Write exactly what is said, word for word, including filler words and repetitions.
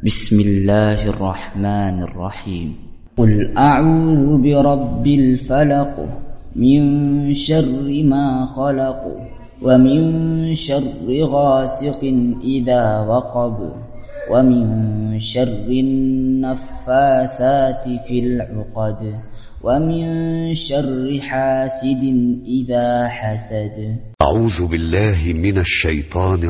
بسم الله الرحمن الرحيم. قل أعوذ برب الفلق من شر ما خلق ومن شر غاسق إذا وقب ومن شر النفاثات في العقد ومن شر حاسد إذا حسد. أعوذ بالله من الشيطان